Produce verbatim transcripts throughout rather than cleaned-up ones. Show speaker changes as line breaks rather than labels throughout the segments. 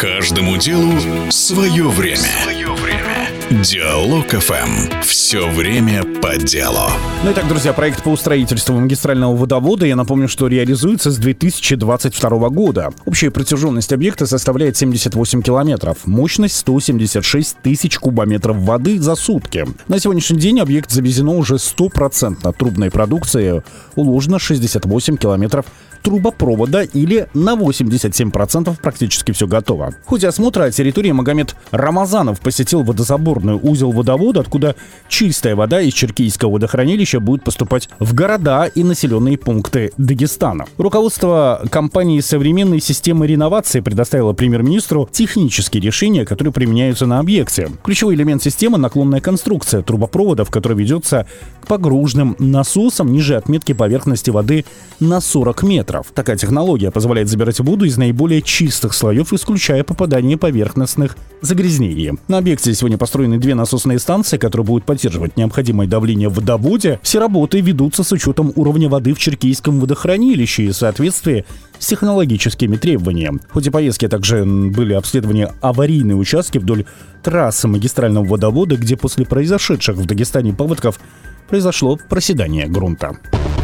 Каждому делу свое время. Свое время. Диалог эф эм. Все время по делу.
Ну итак, друзья, проект по строительству магистрального водовода, я напомню, что реализуется с две тысячи двадцать второго года. Общая протяженность объекта составляет семьдесят восемь километров. Мощность сто семьдесят шесть тысяч кубометров воды за сутки. На сегодняшний день объект завезено уже стопроцентно трубной продукции, уложено шестьдесят восемь километров трубопровода, или на восемьдесят семь процентов практически все готово. В ходе осмотра территории Магомед Рамазанов посетил водозаборный узел водовода, откуда чистая вода из Черкийского водохранилища будет поступать в города и населенные пункты Дагестана. Руководство компании современной системы реновации предоставило премьер-министру технические решения, которые применяются на объекте. Ключевой элемент системы — наклонная конструкция трубопровода, в которой ведется к погружным насосам ниже отметки поверхности воды на сорок метров. Такая технология позволяет забирать воду из наиболее чистых слоев, исключая попадание поверхностных загрязнений. На объекте сегодня построены две насосные станции, которые будут поддерживать необходимое давление в водоводе. Все работы ведутся с учетом уровня воды в Черкийском водохранилище и в соответствии с технологическими требованиями. В ходе поездки также были обследованы аварийные участки вдоль трассы магистрального водовода, где после произошедших в Дагестане паводков произошло проседание грунта.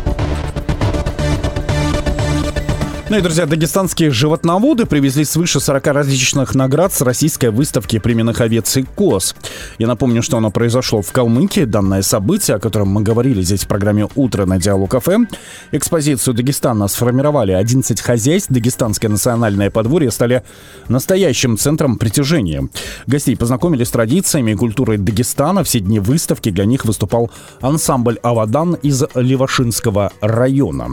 Ну и, друзья, дагестанские животноводы привезли свыше сорока различных наград с российской выставки племенных овец и коз. Я напомню, что оно произошло в Калмыкии. Данное событие, о котором мы говорили здесь в программе «Утро» на Диалог эф эм. Экспозицию Дагестана сформировали одиннадцать хозяйств. Дагестанское национальное подворье стали настоящим центром притяжения. Гостей познакомили с традициями и культурой Дагестана. Все дни выставки для них выступал ансамбль «Авадан» из Левашинского района.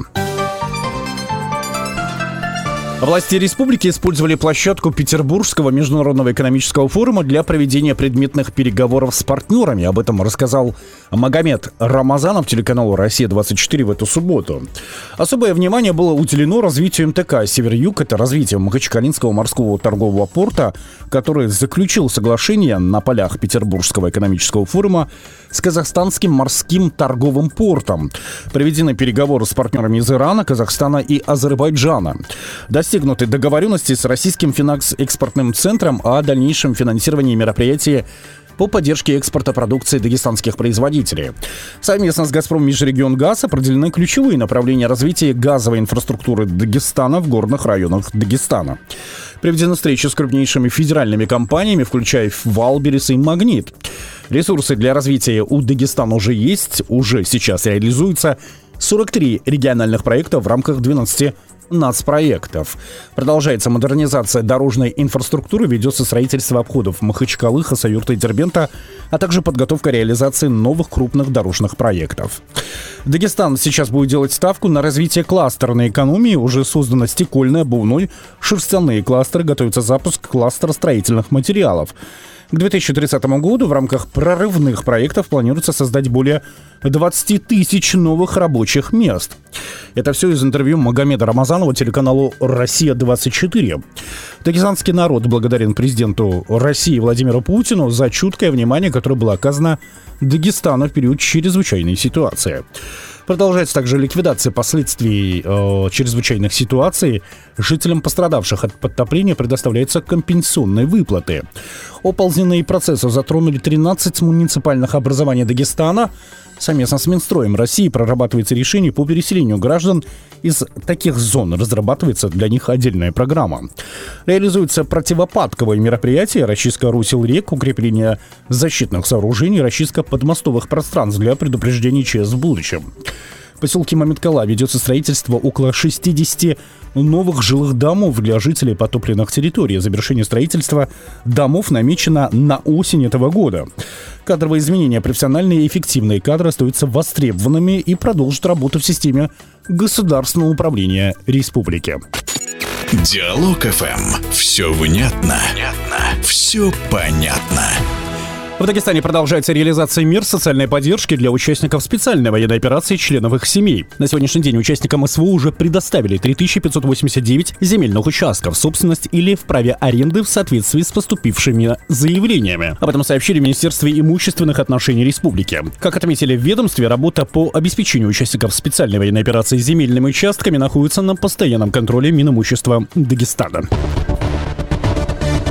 Власти республики использовали площадку Петербургского международного экономического форума для проведения предметных переговоров с партнерами. Об этом рассказал Магомед Рамазанов телеканалу «Россия двадцать четыре» в эту субботу. Особое внимание было уделено развитию эм тэ ка «Север-Юг». Это развитие Махачкалинского морского торгового порта, который заключил соглашение на полях Петербургского экономического форума с казахстанским морским торговым портом. Проведены переговоры с партнерами из Ирана, Казахстана и Азербайджана. Достигнуты договоренности с российским финансово-экспортным центром о дальнейшем финансировании мероприятий по поддержке экспорта продукции дагестанских производителей. Совместно с «Газпром Межрегионгаз» определены ключевые направления развития газовой инфраструктуры Дагестана в горных районах Дагестана. Проведены встречи с крупнейшими федеральными компаниями, включая Валберес и Магнит. Ресурсы для развития у Дагестана уже есть, уже сейчас реализуются сорок три региональных проекта в рамках двенадцати нацпроектов. Продолжается модернизация дорожной инфраструктуры, ведется строительство обходов Махачкалы, Хасавюрта и Дербента, а также подготовка реализации новых крупных дорожных проектов. Дагестан сейчас будет делать ставку на развитие кластерной экономии. Уже создано стекольный, обувной, шерстяные кластеры, готовится запуск кластера строительных материалов. К две тысячи тридцатому году в рамках прорывных проектов планируется создать более двадцать тысяч новых рабочих мест. Это все из интервью Магомеда Рамазанова телеканалу «Россия двадцать четыре». Дагестанский народ благодарен президенту России Владимиру Путину за чуткое внимание, которое было оказано Дагестану в период чрезвычайной ситуации. Продолжается также ликвидация последствий э, чрезвычайных ситуаций. Жителям, пострадавших от подтопления, предоставляются компенсационные выплаты. Оползненные процессы затронули тринадцать муниципальных образований Дагестана. Совместно с Минстроем России прорабатывается решение по переселению граждан из таких зон. Разрабатывается для них отдельная программа. Реализуются противопадковые мероприятия, расчистка русел рек, укрепление защитных сооружений, расчистка подмостовых пространств для предупреждения ЧС в будущем. В поселке Мамиткала ведется строительство около шестидесяти новых жилых домов для жителей потопленных территорий. Завершение строительства домов намечено на осень этого года. Кадровые изменения, профессиональные и эффективные кадры остаются востребованными и продолжат работу в системе государственного управления республики.
Диалог эф эм. Все внятно. Все понятно.
В Дагестане продолжается реализация мер социальной поддержки для участников специальной военной операции и членов их семей. На сегодняшний день участникам СВО уже предоставили три тысячи пятьсот восемьдесят девять земельных участков в собственность или в праве аренды в соответствии с поступившими заявлениями. Об этом сообщили в Министерстве имущественных отношений республики. Как отметили в ведомстве, работа по обеспечению участников специальной военной операции земельными участками находится на постоянном контроле Минимущества Дагестана.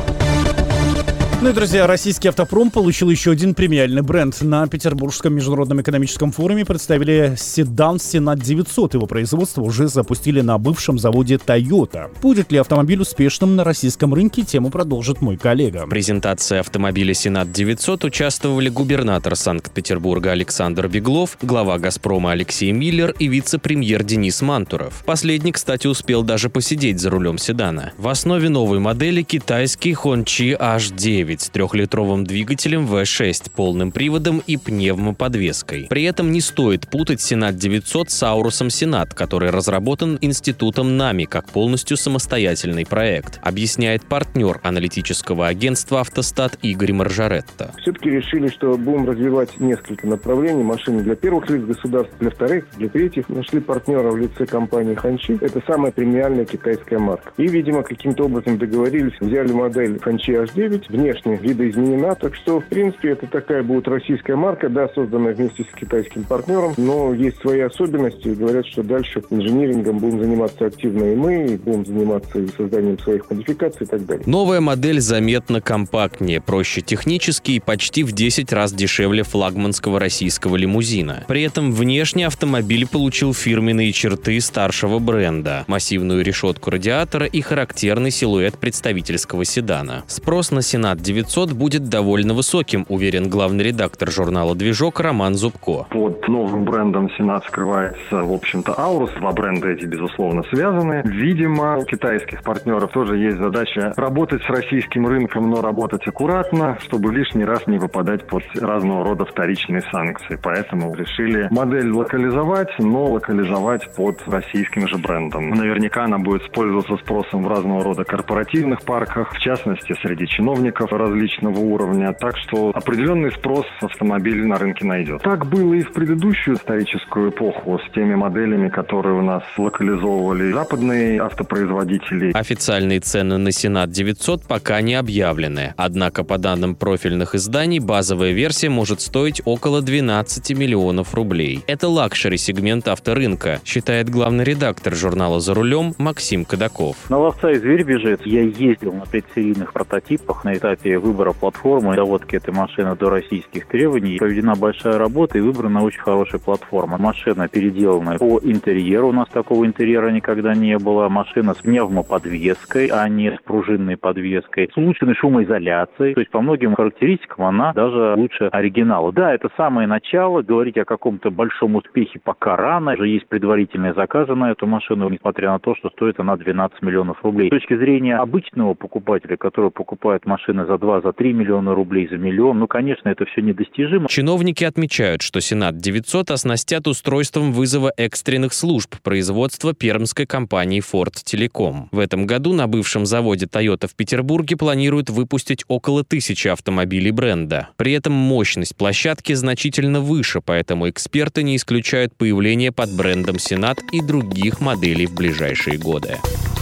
Ну и, друзья, российский автопром получил еще один премиальный бренд. На Петербургском международном экономическом форуме представили седан Сенат девятьсот. Его производство уже запустили на бывшем заводе Toyota. Будет ли автомобиль успешным на российском рынке, тему продолжит мой коллега.
В презентации автомобиля Сенат девятьсот участвовали губернатор Санкт-Петербурга Александр Беглов, глава «Газпрома» Алексей Миллер и вице-премьер Денис Мантуров. Последний, кстати, успел даже посидеть за рулем седана. В основе новой модели китайский Hongqi эйч девять с трехлитровым двигателем вэ шесть, полным приводом и пневмоподвеской. При этом не стоит путать Сенат девятьсот с Аурусом Сенат, который разработан институтом НАМИ как полностью самостоятельный проект, объясняет партнер аналитического агентства «Автостат» Игорь Маржаретто.
Все-таки решили, что будем развивать несколько направлений. Машины для первых лиц государств, для вторых, для третьих. Нашли партнера в лице компании Hongqi. Это самая премиальная китайская марка. И, видимо, каким-то образом договорились, взяли модель Hongqi эйч девять, внешне видоизменена, так что, в принципе, это такая будет российская марка, да, созданная вместе с китайским партнером, но есть свои особенности, и говорят, что дальше инжинирингом будем заниматься активно и мы, и будем заниматься и созданием своих модификаций и так далее.
Новая модель заметно компактнее, проще технически и почти в десять раз дешевле флагманского российского лимузина. При этом внешне автомобиль получил фирменные черты старшего бренда, массивную решетку радиатора и характерный силуэт представительского седана. Спрос на Сенат девятьсот будет довольно высоким, уверен главный редактор журнала «Движок» Роман Зубко.
Под новым брендом Сенат скрывается, в общем-то, Аурус. Два бренда эти, безусловно, связаны. Видимо, у китайских партнеров тоже есть задача работать с российским рынком, но работать аккуратно, чтобы лишний раз не попадать под разного рода вторичные санкции. Поэтому решили модель локализовать, но локализовать под российским же брендом. Наверняка она будет пользоваться спросом в разного рода корпоративных парках, в частности, среди чиновников различного уровня, так что определенный спрос автомобилей на рынке найдет. Так было и в предыдущую историческую эпоху с теми моделями, которые у нас локализовывали западные автопроизводители.
Официальные цены на Сенат девятьсот пока не объявлены, однако по данным профильных изданий базовая версия может стоить около двенадцати миллионов рублей. Это лакшери-сегмент авторынка, считает главный редактор журнала «За рулем» Максим Кадаков.
На ловца и зверь бежит. Я ездил на предсерийных прототипах на этапе выбора платформы, доводки этой машины до российских требований. Проведена большая работа и выбрана очень хорошая платформа. Машина переделана по интерьеру. У нас такого интерьера никогда не было. Машина с пневмоподвеской, а не с пружинной подвеской. С улучшенной шумоизоляцией. То есть по многим характеристикам она даже лучше оригинала. Да, это самое начало. Говорить о каком-то большом успехе пока рано. Уже есть предварительные заказы на эту машину, несмотря на то, что стоит она двенадцать миллионов рублей. С точки зрения обычного покупателя, который покупает машины за два, за три миллиона рублей, за миллион. Ну, конечно, это все недостижимо.
Чиновники отмечают, что Сенат девятьсот оснастят устройством вызова экстренных служб производства пермской компании Ford Telecom. В этом году на бывшем заводе Toyota в Петербурге планируют выпустить около тысячи автомобилей бренда. При этом мощность площадки значительно выше, поэтому эксперты не исключают появление под брендом Сенат и других моделей в ближайшие годы.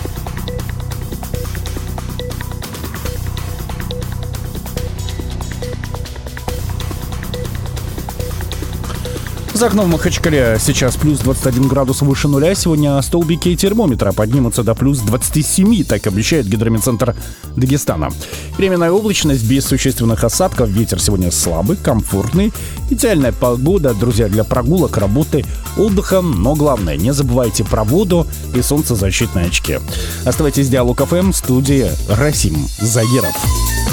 За окном в Махачкале сейчас плюс двадцать один градус выше нуля. Сегодня столбики термометра поднимутся до плюс двадцати семи, так обещает гидрометцентр Дагестана. Переменная облачность без существенных осадков. Ветер сегодня слабый, комфортный. Идеальная погода, друзья, для прогулок, работы, отдыха. Но главное, не забывайте про воду и солнцезащитные очки. Оставайтесь с Диалог эф эм, в студии Расим Загиров.